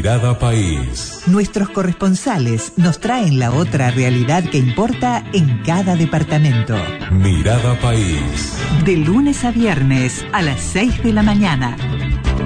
Mirada País. Nuestros corresponsales nos traen la otra realidad que importa en cada departamento. Mirada País. De lunes a viernes a las 6 de la mañana.